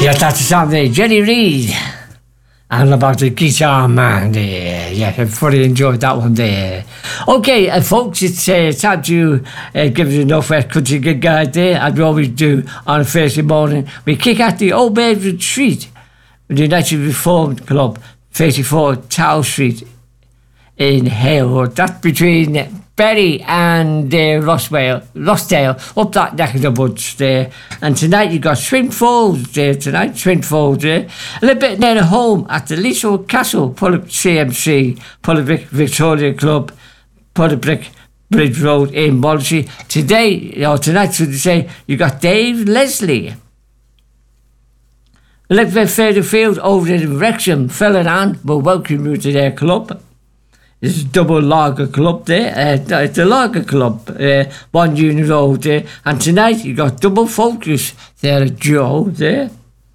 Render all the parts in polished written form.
Yeah, that's the song there, Jenny Reid. And about the guitar man there. Yeah, I fully enjoyed that one there. Okay, folks, it's time to give you enough country gig guide there, as we always do on a Thursday morning. We kick out the Old Maid Retreat with the United Reformed Club, 34 Tower Street in Hale. That's between Bury and Rossdale, up that neck of the woods there. And tonight you got Swin Falls there tonight, Swin Falls there. A little bit near home at the Leesville Castle, Pullip CMC, Pullip Victoria Club, Pullip Bridge Road in Wallasey. Tonight, should I say, you got Dave Leslie. A little bit further field over in Wrexham, Phil and Anne will welcome you to their club. It's a double lager club there. It's a lager club, 1 Union Road there. And tonight you got Double Focus there at Joe there.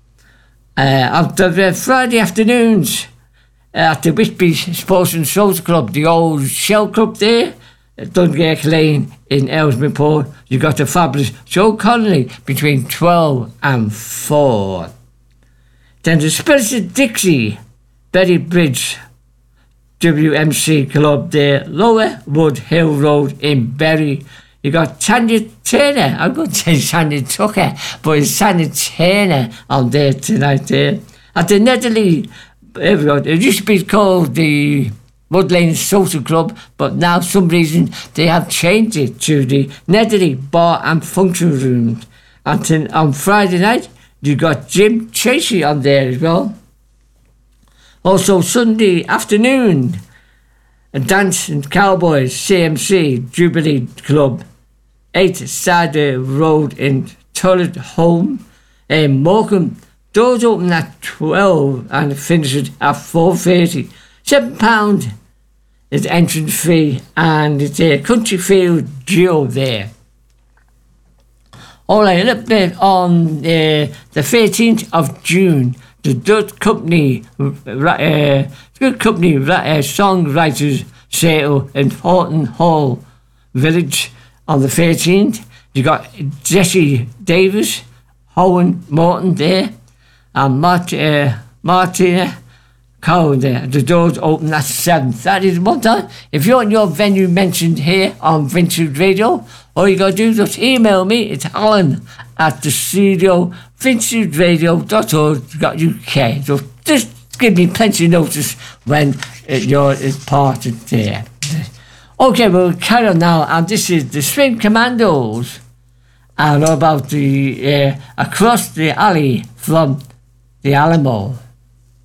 After Friday afternoons at the Whitby Sports and Social Club, the old Shell Club there, at Dungay Lane in Ellesmere, you got the fabulous Joe Connolly between 12 and 4. Then the Spirits of Dixie, Berry Bridge, WMC Club there, Lower Wood Hill Road in Bury. You got Tanya Turner, I'm going to say Tanya Tucker, but it's Tanya Turner on there tonight there. At the Netherley, it used to be called the Mud Lane Social Club, but now for some reason they have changed it to the Netherley Bar and Function Rooms. And on Friday night, you got Jim Tracy on there as well. Also Sunday afternoon, a Dance and Cowboys CMC Jubilee Club, 8 Cider Road in Tullet Home in Morecambe. Doors open at 12 and finishes at 4:30. £7 is the entrance fee, and it's a country field duo there. Alright, a little bit on the 13th of June. The Good Company Songwriters Sale in Horton Hall Village on the 13th. You got Jesse Davis, Owen Morton there, and Martina Cowan there. The doors open at 7. That is one time. If you want your venue mentioned here on Vintage Radio, all you got to do is just email me. It's Alan at the studio, vintageradio.org.uk. So just give me plenty of notice when you're part of there. Okay, we'll carry on now, and this is the Swing Commandos, and about the Across the Alley from the Alamo.